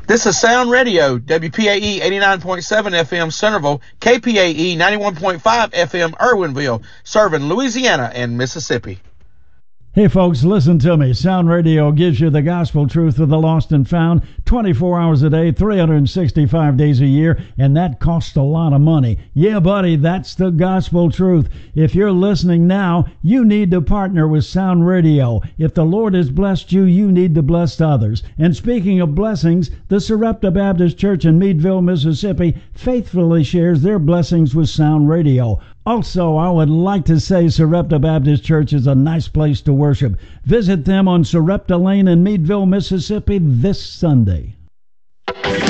This is Sound Radio, WPAE 89.7 FM Centerville, KPAE 91.5 FM Irwinville, serving Louisiana and Mississippi. Hey folks, listen to me. Sound Radio gives you the gospel truth of the lost and found 24 hours a day, 365 days a year, and that costs a lot of money. Yeah, buddy, that's the gospel truth. If you're listening now, you need to partner with Sound Radio. If the Lord has blessed you, you need to bless others. And speaking of blessings, the Sarepta Baptist Church in Meadville, Mississippi, faithfully shares their blessings with Sound Radio. Also, I would like to say Sarepta Baptist Church is a nice place to worship. Visit them on Sarepta Lane in Meadville, Mississippi this Sunday.